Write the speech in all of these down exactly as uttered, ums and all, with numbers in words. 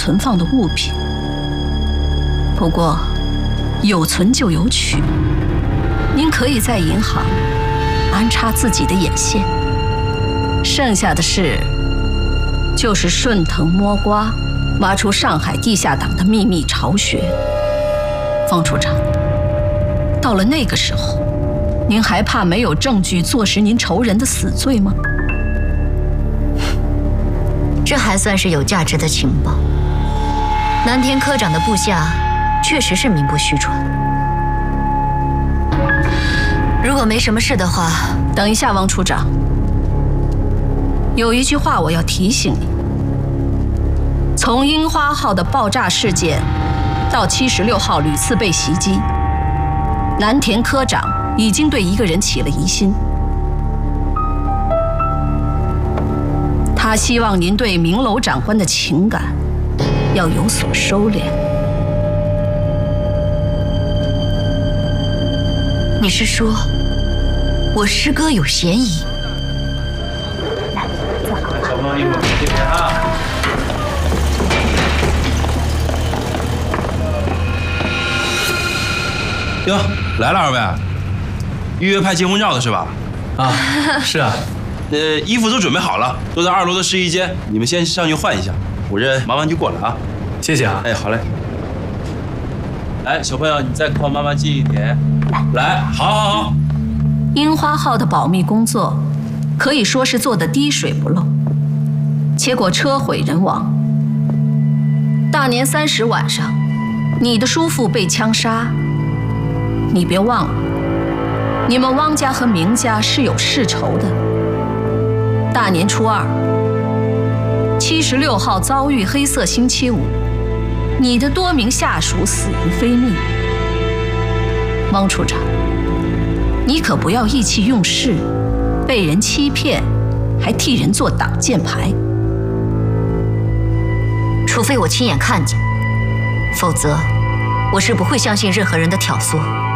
存放的物品。不过，有存就有取，您可以在银行安插自己的眼线，剩下的事就是顺藤摸瓜，挖出上海地下党的秘密巢穴。方处长，到了那个时候，您还怕没有证据坐实您仇人的死罪吗？ 这还算是有价值的情报。南田科长的部下确实是名不虚传。如果没什么事的话， 等一下，王处长，有一句话我要提醒你：从樱花号的爆炸事件到七十六号屡次被袭击，南田科长已经对一个人起了疑心。他希望您对明楼长官的情感要有所收敛。 你是说我师哥有嫌疑？ 来，小朋友一会儿这边啊。哟，来了二位，预约拍结婚照的是吧？ 啊，是啊。 呃，衣服都准备好了，都在二楼的试衣间，你们先上去换一下，我这忙完就过来啊。 谢谢啊。 哎，好嘞。来，小朋友，你再靠妈妈近一点。来，好，好，好。 樱花号的保密工作可以说是做得滴水不漏，结果车毁人亡。大年三十晚上，你的叔父被枪杀，你别忘了，你们汪家和明家是有世仇的。大年初二，七十六号遭遇黑色星期五，你的多名下属死于非命。汪处长，你可不要意气用事，被人欺骗，还替人做挡箭牌。 除非我亲眼看见，否则我是不会相信任何人的挑唆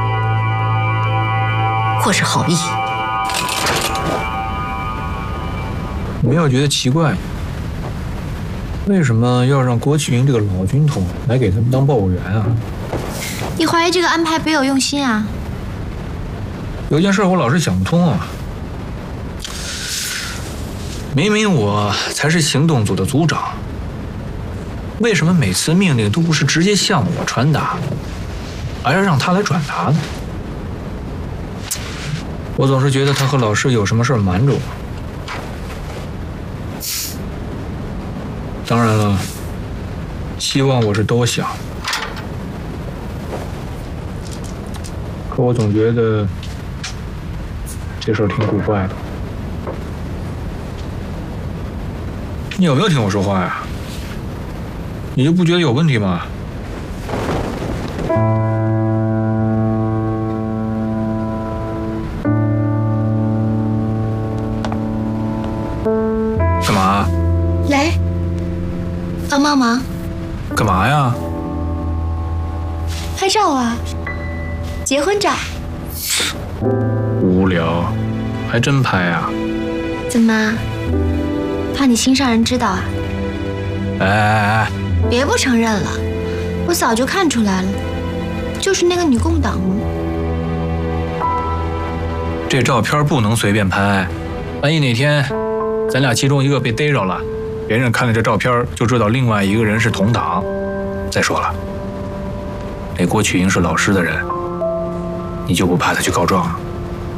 或是好意。 你们要觉得奇怪，为什么要让郭启云这个老军统来给他们当报务员啊？ 你怀疑这个安排别有用心啊？ 有件事我老是想不通啊。明明我才是行动组的组长，为什么每次命令都不是直接向我传达，而要让他来转达呢？我总是觉得他和老师有什么事瞒着我。当然了，希望我是都想，可我总觉得这事儿挺古怪的。你有没有听我说话呀？你就不觉得有问题吗？干嘛？ 来，帮帮忙。 干嘛呀？ 拍照啊，结婚照。 无聊，还真拍啊？ 怎么？怕你心上人知道啊？ 哎哎哎！ 别不承认了，我早就看出来了，就是那个女共党嘛。 这照片不能随便拍，万一哪天咱俩其中一个被逮着了，别人看了这照片就知道另外一个人是同党。再说了，那郭启英是老师的人，你就不怕他去告状啊？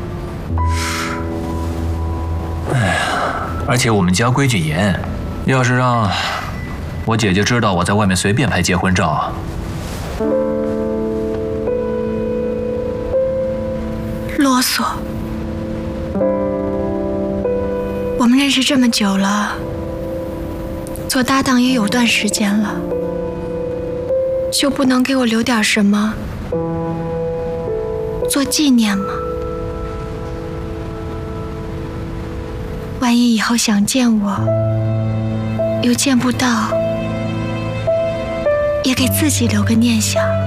哎呀，而且我们家规矩严，要是让我姐姐知道我在外面随便拍结婚照， 啰嗦。我们认识这么久了，做搭档也有段时间了，就不能给我留点什么做纪念吗？万一以后想见我，又见不到，也给自己留个念想。